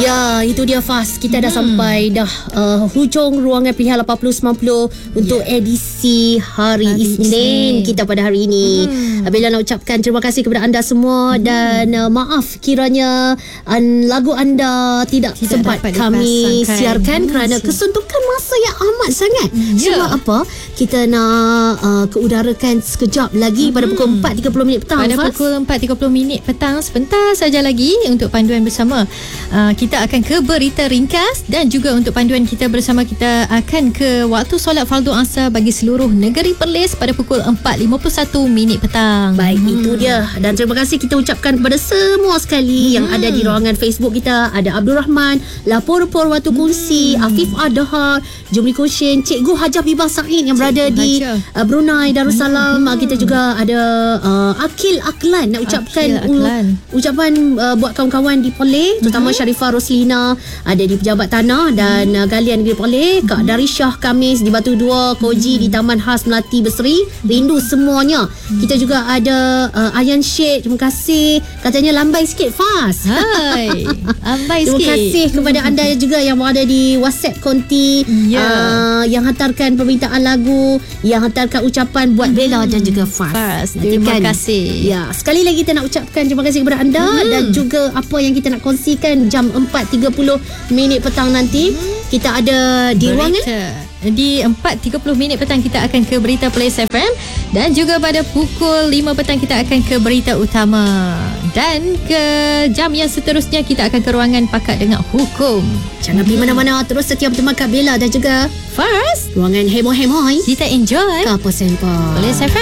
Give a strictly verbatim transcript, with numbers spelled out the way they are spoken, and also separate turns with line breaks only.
Ya, itu dia Fas. Kita hmm. dah sampai dah uh, hujung ruangan pilihan lapan puluh sembilan puluh untuk yeah. edisi hari, hari Isnin, Isnin kita pada hari ini. Hmm. Bella nak ucapkan terima kasih kepada anda semua hmm. dan uh, maaf kiranya uh, lagu anda tidak, tidak sempat kami siarkan hmm. kerana kesuntukan masa yang amat sangat. Hmm. Yeah. Sebab apa? Kita nak uh, keudarakan sekejap lagi hmm. pada pukul empat tiga puluh minit petang.
Pada Fas. Pukul empat tiga puluh minit petang, sebentar saja lagi untuk panduan bersama. Uh, kita akan ke berita ringkas dan juga untuk panduan kita bersama, kita akan ke waktu solat fardu asar bagi seluruh negeri Perlis pada pukul empat lima puluh satu minit petang.
Baik, hmm. itu dia. Dan terima kasih kita ucapkan kepada semua sekali hmm. yang ada di ruangan Facebook kita. Ada Abdul Rahman, Lapor-Por Waktu Kongsi, hmm. Afif Adhar, Jumri Koshin, Cikgu Hajah Bibah Said yang berada Cikgu di uh, Brunei Darussalam. Hmm. Kita juga ada uh, Akil Aklan, nak ucapkan Akil Aklan. Uh, ucapan uh, buat kawan-kawan di Perlis, terutama hmm. Sharifah Roslina ada di Pejabat Tanah dan hmm. uh, Galian di Perlis, Kak Darishah Kamis di Batu Dua, Koji hmm. di Taman Khas Melati Berseri. Rindu semuanya. Hmm. Kita juga ada uh, Ayan Syed, terima kasih. Katanya lambai sikit Fas.
Hai. Lambai sikit.
Terima kasih kepada anda juga yang berada di WhatsApp Konti, yeah. uh, yang hantarkan permintaan lagu, yang hantarkan ucapan buat Bella dan juga Fas.
Fas. Terima kan? kasih.
Ya, sekali lagi kita nak ucapkan terima kasih kepada anda hmm. dan juga apa yang kita nak kongsikan jam empat tiga puluh minit petang nanti. Hmm. Kita ada di
Berita.
ruangan
di empat tiga puluh minit petang kita akan ke Berita Perlis F M, dan juga pada pukul lima petang kita akan ke Berita Utama, dan ke jam yang seterusnya kita akan ke ruangan Pakat Dengar Hukum.
Jangan pergi mana-mana, terus setia bersama Kak Bella dan juga
Fas.
Ruangan heboh-heboh.
Kita enjoy
Kapal Sempah
Perlis F M.